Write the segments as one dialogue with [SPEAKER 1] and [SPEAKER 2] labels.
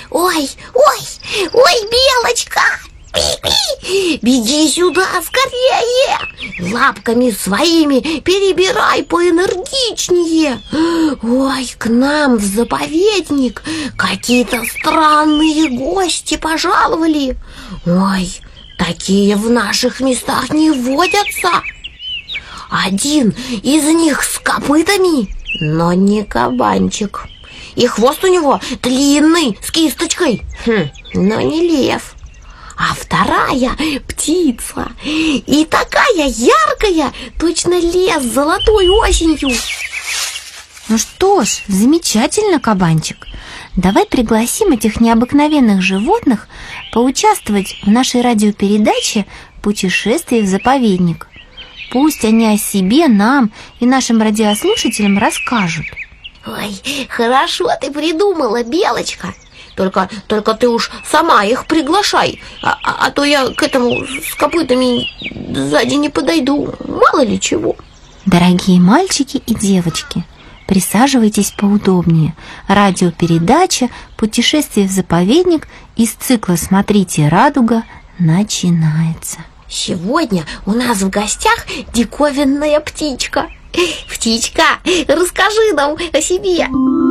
[SPEAKER 1] Ой, Белочка! Беги сюда скорее! Лапками своими перебирай поэнергичнее. Ой, к нам в заповедник какие-то странные гости пожаловали. Ой, такие в наших местах не водятся. Один из них с копытами, но не кабанчик. И хвост у него длинный, с кисточкой, но не лев. А вторая птица, и такая яркая, точно лес золотой осенью.
[SPEAKER 2] Ну что ж, замечательно, кабанчик. Давай пригласим этих необыкновенных животных поучаствовать в нашей радиопередаче «Путешествие в заповедник». Пусть они о себе нам и нашим радиослушателям расскажут.
[SPEAKER 1] Ой, хорошо ты придумала, Белочка. Только ты уж сама их приглашай, а то я к этому с копытами сзади не подойду, мало ли чего.
[SPEAKER 2] Дорогие мальчики и девочки, присаживайтесь поудобнее. Радиопередача «Путешествие в заповедник» из цикла «Смотрите, радуга» начинается.
[SPEAKER 1] Сегодня у нас в гостях диковинная птичка. Птичка, расскажи нам о себе.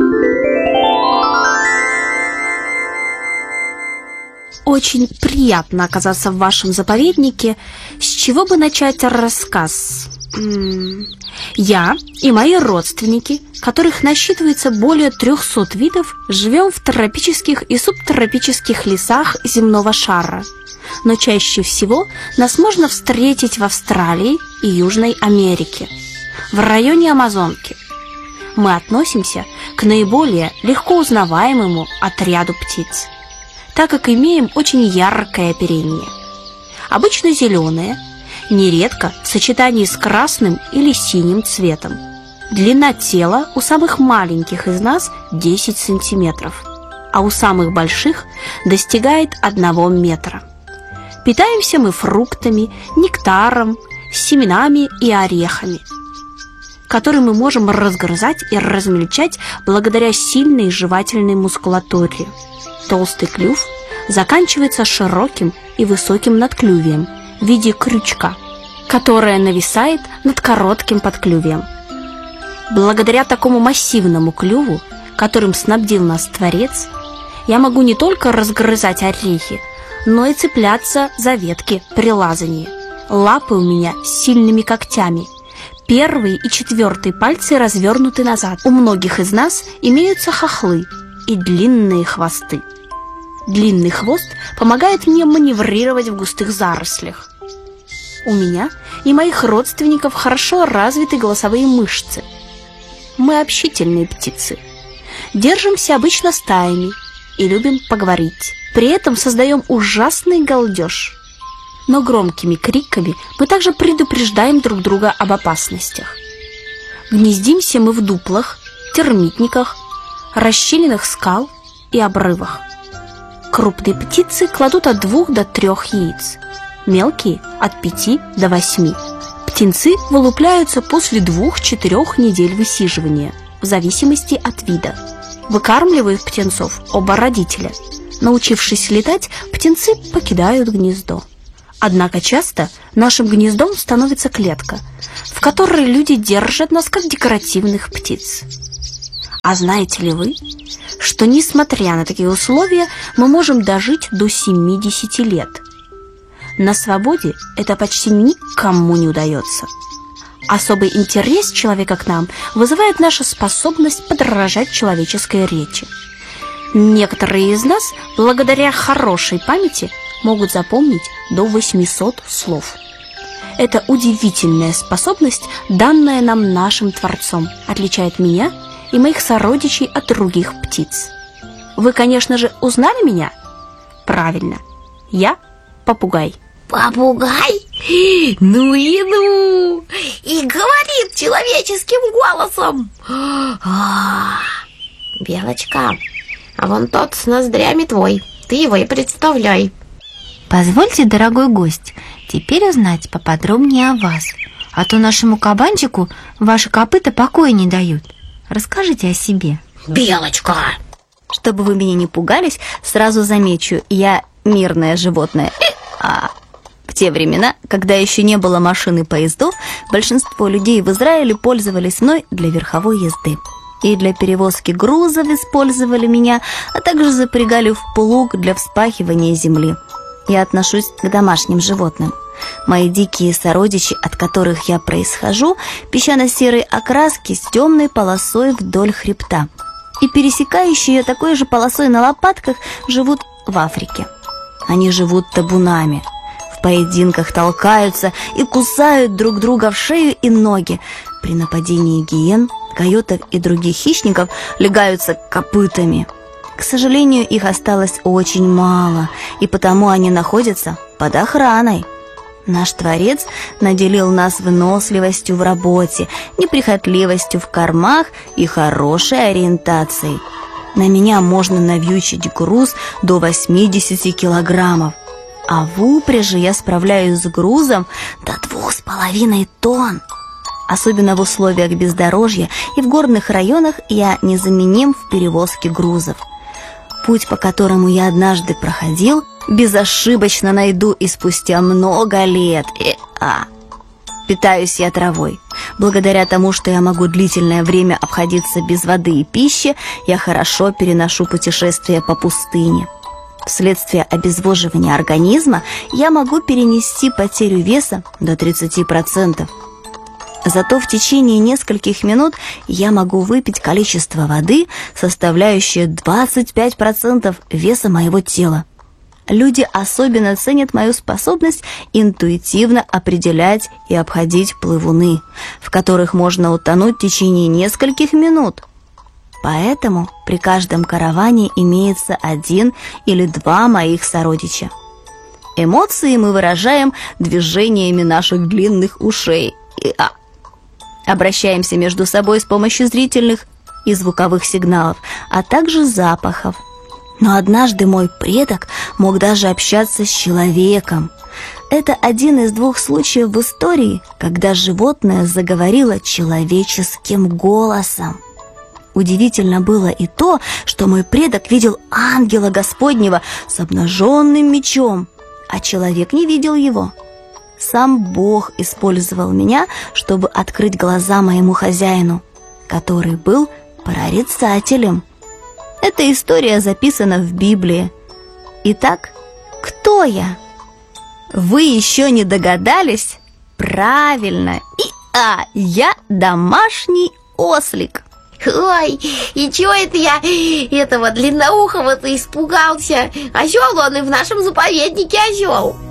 [SPEAKER 3] Очень приятно оказаться в вашем заповеднике. С чего бы начать рассказ? Я и мои родственники, которых насчитывается более 300 видов, живем в тропических и субтропических лесах земного шара. Но чаще всего нас можно встретить в Австралии и Южной Америке, в районе Амазонки. Мы относимся к наиболее легко узнаваемому отряду птиц, так как имеем очень яркое оперение. Обычно зеленое, нередко в сочетании с красным или синим цветом. Длина тела у самых маленьких из нас 10 сантиметров, а у самых больших достигает 1 метра. Питаемся мы фруктами, нектаром, семенами и орехами, которые мы можем разгрызать и размельчать благодаря сильной жевательной мускулатуре. Толстый клюв заканчивается широким и высоким надклювием в виде крючка, которое нависает над коротким подклювием. Благодаря такому массивному клюву, которым снабдил нас Творец, я могу не только разгрызать орехи, но и цепляться за ветки при лазании. Лапы у меня с сильными когтями. Первый и 4 пальцы развернуты назад. У многих из нас имеются хохлы и длинные хвосты. Длинный хвост помогает мне маневрировать в густых зарослях. У меня и моих родственников хорошо развиты голосовые мышцы. Мы общительные птицы. Держимся обычно стаями и любим поговорить. При этом создаем ужасный галдеж. Но громкими криками мы также предупреждаем друг друга об опасностях. Гнездимся мы в дуплах, термитниках, расщелинах скал и обрывах. Крупные птицы кладут от 2 до 3 яиц, мелкие – от 5 до 8. Птенцы вылупляются после 2-4 недель высиживания, в зависимости от вида. Выкармливают птенцов оба родителя. Научившись летать, птенцы покидают гнездо. Однако часто нашим гнездом становится клетка, в которой люди держат нас как декоративных птиц. А знаете ли вы, что несмотря на такие условия, мы можем дожить до 70 лет? На свободе это почти никому не удается. Особый интерес человека к нам вызывает наша способность подражать человеческой речи. Некоторые из нас, благодаря хорошей памяти, могут запомнить до 800 слов. Эта удивительная способность, данная нам нашим Творцом, отличает меня и моих сородичей от других птиц. Вы, конечно же, узнали меня? Правильно, я попугай.
[SPEAKER 1] Попугай? Ну и ну! И говорит человеческим голосом. Белочка, а вон тот с ноздрями твой, ты его и представляй.
[SPEAKER 2] Позвольте, дорогой гость, теперь узнать поподробнее о вас, а то нашему кабанчику ваши копыта покоя не дают. Расскажите о себе.
[SPEAKER 1] Белочка,
[SPEAKER 2] Чтобы вы меня не пугались, сразу замечу, я мирное животное. В те времена, когда еще не было машин и поездов, большинство людей в Израиле пользовались мной для верховой езды. И для перевозки грузов использовали меня, а также запрягали в плуг для вспахивания земли. Я отношусь к домашним животным. Мои дикие сородичи, от которых я происхожу, песчано-серой окраски с темной полосой вдоль хребта. И пересекающие ее такой же полосой на лопатках живут в Африке. Они живут табунами. В поединках толкаются и кусают друг друга в шею и ноги. При нападении гиен, койотов и других хищников лягаются копытами. К сожалению, их осталось очень мало, и потому они находятся под охраной. Наш Творец наделил нас выносливостью в работе, неприхотливостью в кормах и хорошей ориентацией. На меня можно навьючить груз до 80 килограммов, а в упряжи я справляюсь с грузом до 2,5 тонн. Особенно в условиях бездорожья и в горных районах я незаменим в перевозке грузов. Путь, по которому я однажды проходил, безошибочно найду и спустя много лет. Питаюсь я травой. Благодаря тому, что я могу длительное время обходиться без воды и пищи, я хорошо переношу путешествия по пустыне. Вследствие обезвоживания организма я могу перенести потерю веса до 30%. Зато в течение нескольких минут я могу выпить количество воды, составляющее 25% веса моего тела. Люди особенно ценят мою способность интуитивно определять и обходить плывуны, в которых можно утонуть в течение нескольких минут. Поэтому при каждом караване имеется 1 или 2 моих сородича. Эмоции мы выражаем движениями наших длинных ушей. Обращаемся между собой с помощью зрительных и звуковых сигналов, а также запахов. Но однажды мой предок мог даже общаться с человеком. Это один из 2 случаев в истории, когда животное заговорило человеческим голосом. Удивительно было и то, что мой предок видел ангела Господнего с обнаженным мечом, а человек не видел его. Сам Бог использовал меня, чтобы открыть глаза моему хозяину, который был прорицателем. Эта история записана в Библии. Итак, кто я? Вы еще не догадались? Правильно, я домашний ослик.
[SPEAKER 1] Ой, и чего это я этого длинноухого-то испугался? Осел он и в нашем заповеднике осел.